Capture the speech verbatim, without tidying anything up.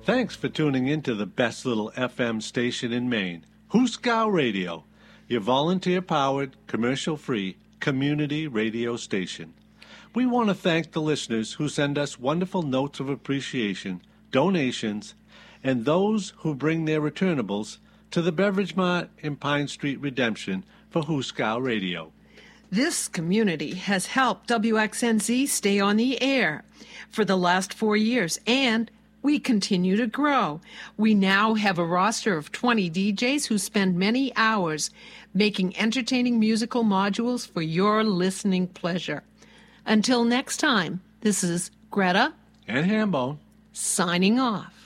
Thanks for tuning in to the best little F M station in Maine, Hooskow Radio, your volunteer-powered, commercial-free community radio station. We want to thank the listeners who send us wonderful notes of appreciation, donations, and those who bring their returnables to the Beverage Mart and Pine Street Redemption for Hooskow Radio. This community has helped W X N Z stay on the air for the last four years, and we continue to grow. We now have a roster of twenty D Js who spend many hours making entertaining musical modules for your listening pleasure. Until next time, this is Greta and Hambone signing off.